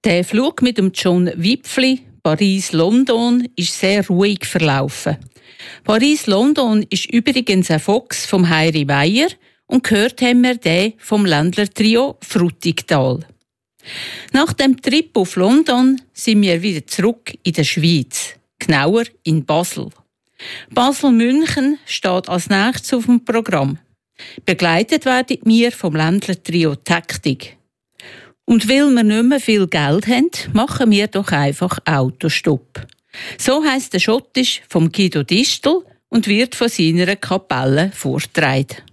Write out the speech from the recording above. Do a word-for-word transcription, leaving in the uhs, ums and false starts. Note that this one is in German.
Der Flug mit dem John Wipfli Paris-London ist sehr ruhig verlaufen. Paris-London ist übrigens ein Fox vom Heiri Meier und gehört haben wir den vom Ländler-Trio Frutigtal. Nach dem Trip auf London sind wir wieder zurück in der Schweiz, genauer in Basel. Basel-München steht als nächstes auf dem Programm. Begleitet werden wir vom Ländler-Trio Taktik. Und weil wir nicht mehr viel Geld haben, machen wir doch einfach Autostopp. So heisst der Schottisch vom Guido Distel und wird von seiner Kapelle vorgetragen.